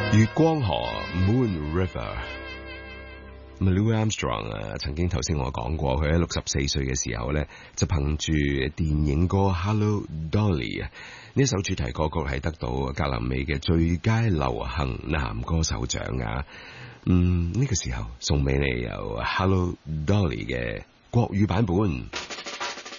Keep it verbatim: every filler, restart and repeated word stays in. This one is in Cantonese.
月光河 Moon River。咁 Louis Armstrong 啊，曾經頭先我講過，佢喺六十四歲嘅時候咧，就憑住電影歌 Hello Dolly 啊，呢首主題歌曲係得到格林美嘅最佳流行男歌手獎啊。嗯，呢、這個時候送俾你由 Hello Dolly 嘅國語版本。